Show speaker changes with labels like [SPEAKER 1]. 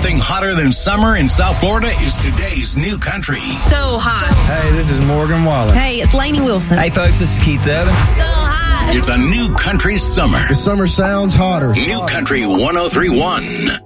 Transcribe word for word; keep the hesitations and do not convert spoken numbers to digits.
[SPEAKER 1] Nothing hotter than summer in South Florida is today's new country.
[SPEAKER 2] So hot.
[SPEAKER 3] Hey, this is Morgan Wallen.
[SPEAKER 2] Hey, it's Lainey Wilson.
[SPEAKER 4] Hey, folks, this is Keith Urban.
[SPEAKER 2] So hot.
[SPEAKER 1] It's a new country summer.
[SPEAKER 3] The summer sounds hotter.
[SPEAKER 1] New Country one oh three point one.